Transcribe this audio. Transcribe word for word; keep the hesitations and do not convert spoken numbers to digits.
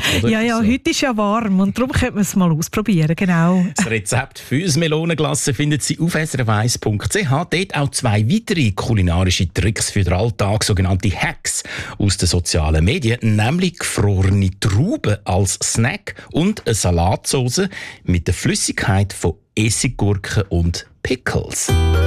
oder? Ja, ja, so. heute ist ja warm und darum könnte man es mal ausprobieren, genau. Das Rezept für das Melonenglasse finden Sie auf s r f eins punkt c h. Dort auch zwei weitere kulinarische Tricks für den Alltag, sogenannte Hacks aus den sozialen Medien, nämlich gefrorene Trauben als Snack und eine Salatsauce mit der Flüssigkeit von Essiggurken und Pickles.